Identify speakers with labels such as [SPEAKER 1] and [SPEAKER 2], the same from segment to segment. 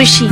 [SPEAKER 1] कृषि।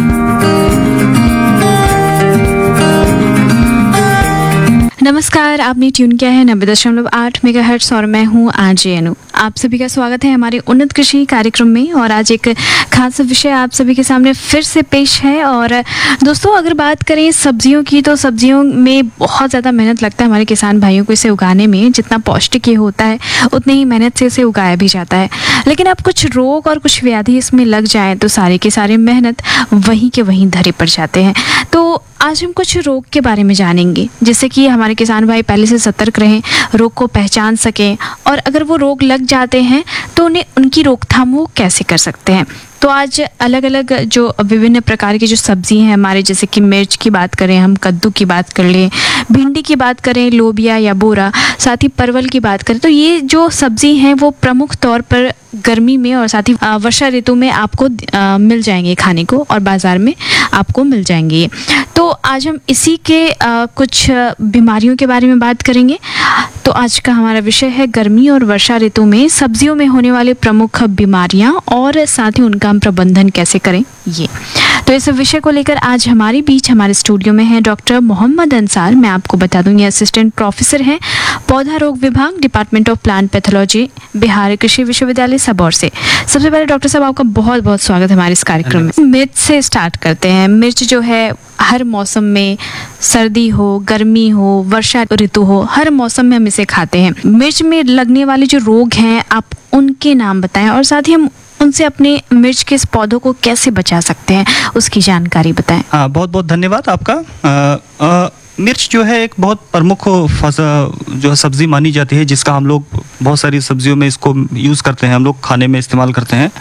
[SPEAKER 1] नमस्कार, आपने ट्यून किया है 90.8 मेगाहर्ट्ज और मैं हूँ आरजे अनु। आप सभी का स्वागत है हमारे उन्नत कृषि कार्यक्रम में। और आज एक खास विषय आप सभी के सामने फिर से पेश है। और दोस्तों, अगर बात करें सब्जियों की, तो सब्जियों में बहुत ज़्यादा मेहनत लगता है हमारे किसान भाइयों को इसे उगाने में। जितना पौष्टिक ये होता है उतनी ही मेहनत से इसे उगाया भी जाता है। लेकिन अब कुछ रोग और कुछ व्याधि इसमें लग जाए तो सारे के सारे मेहनत वहीं के वहीं धरे पड़ जाते हैं। तो आज हम कुछ रोग के बारे में जानेंगे, जिससे कि हमारे किसान भाई पहले से सतर्क रहें, रोग को पहचान सकें, और अगर वो रोग लग जाते हैं तो उन्हें उनकी रोकथाम वो कैसे कर सकते हैं। तो आज अलग अलग जो विभिन्न प्रकार की जो सब्जी हैं हमारे, जैसे कि मिर्च की बात करें, हम कद्दू की बात कर लें, भिंडी की बात करें, लोबिया या बोरा, साथ ही परवल की बात करें, तो ये जो सब्जी हैं वो प्रमुख तौर पर गर्मी में और साथ ही वर्षा ऋतु में आपको मिल जाएंगे खाने को, और बाज़ार में आपको मिल जाएंगे। तो आज हम इसी के कुछ बीमारियों के बारे में बात करेंगे। तो आज का हमारा विषय है गर्मी और वर्षा ऋतु में सब्जियों में होने वाले प्रमुख बीमारियां और साथ ही उनका हम प्रबंधन कैसे करें ये। तो इस विषय को लेकर आज हमारे बीच हमारे स्टूडियो में है डॉक्टर मोहम्मद अंसार। मैं आपको बता दूं, ये असिस्टेंट प्रोफेसर हैं पौधा रोग विभाग, department of plant pathology, Bihar कृषि विश्वविद्यालय सबौर से। सबसे पहले डॉक्टर साहब, आपका बहुत बहुत स्वागत है हमारे इस कार्यक्रम में। मिर्च से स्टार्ट करते हैं। मिर्च जो है हर मौसम में, सर्दी हो, गर्मी हो, वर्षा ऋतु हो, हर मौसम में हम इसे खाते हैं। मिर्च में लगने वाले जो रोग हैं आप उनके नाम बताएं, और साथ ही हम उनसे अपने मिर्च के इस पौधों को कैसे बचा सकते हैं उसकी जानकारी बताएं।
[SPEAKER 2] हाँ, बहुत बहुत धन्यवाद आपका। मिर्च जो है एक बहुत प्रमुख जो सब्ज़ी मानी जाती है, जिसका हम लोग बहुत सारी सब्जियों में इसको यूज़ करते हैं, हम लोग खाने में इस्तेमाल करते हैं।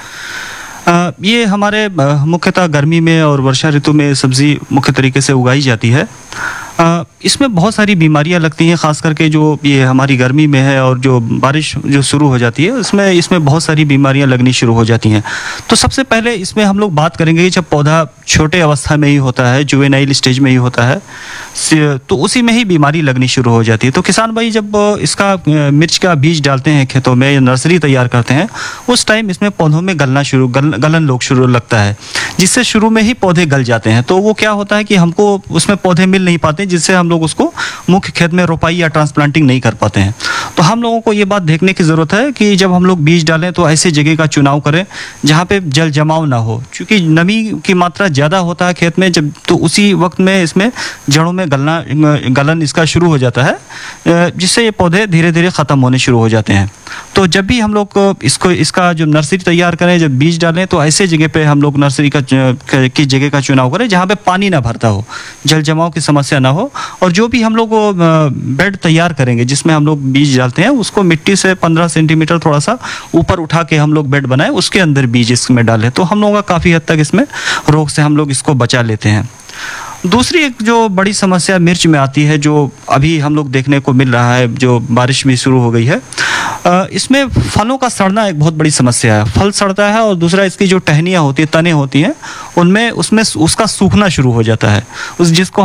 [SPEAKER 2] ये हमारे मुख्यतः गर्मी में और वर्षा ऋतु में सब्ज़ी मुख्य तरीके से उगाई जाती है। इसमें बहुत सारी बीमारियां लगती हैं, ख़ास करके जो ये हमारी गर्मी में है और जो बारिश जो शुरू हो जाती है इसमें बहुत सारी बीमारियां लगनी शुरू हो जाती हैं। तो सबसे पहले इसमें हम लोग बात करेंगे कि जब पौधा छोटे अवस्था में ही होता है, जुवेनाइल स्टेज में ही होता है, तो उसी में ही बीमारी लगनी शुरू हो जाती है। तो किसान भाई जब इसका मिर्च का बीज डालते हैं खेतों में या नर्सरी तैयार करते हैं, उस टाइम इसमें पौधों में गलन रोग शुरू लगता है, जिससे शुरू में ही पौधे गल जाते हैं। तो वो क्या होता है कि हमको उसमें पौधे मिल नहीं पाते, जिससे हम लोग उसको मुख्य खेत में रोपाई या ट्रांसप्लांटिंग नहीं कर पाते हैं। तो हम लोगों को ये बात देखने की ज़रूरत है कि जब हम लोग बीज डालें तो ऐसे जगह का चुनाव करें जहाँ पे जल जमाव ना हो, क्योंकि नमी की मात्रा ज़्यादा होता है खेत में जब, तो उसी वक्त में इसमें जड़ों में गलन इसका शुरू हो जाता है, जिससे ये पौधे धीरे धीरे ख़त्म होने शुरू हो जाते हैं। तो जब भी हम लोग इसका जो नर्सरी तैयार करें, जब बीज डालें, तो ऐसे जगह पे हम लोग नर्सरी की जगह का चुनाव करें जहाँ पे पानी ना भरता हो, जल जमाव की समस्या ना हो। और जो भी हम लोग बेड तैयार करेंगे जिसमें हम लोग बीज डालते हैं, उसको मिट्टी से 15 सेंटीमीटर थोड़ा सा ऊपर उठा के हम लोग बेड बनाएं, उसके अंदर बीज इसमें डालें, तो हम लोगों का काफ़ी हद तक इसमें रोग से हम लोग इसको बचा लेते हैं। दूसरी एक जो बड़ी समस्या मिर्च में आती है, जो अभी हम लोग देखने को मिल रहा है, जो बारिश भी शुरू हो गई है, इसमें फलों का सड़ना एक बहुत बड़ी समस्या है। फल सड़ता है, और दूसरा इसकी जो टहनियाँ होती हैं, तने होती हैं, उसमें उसका सूखना शुरू हो जाता है, जिसको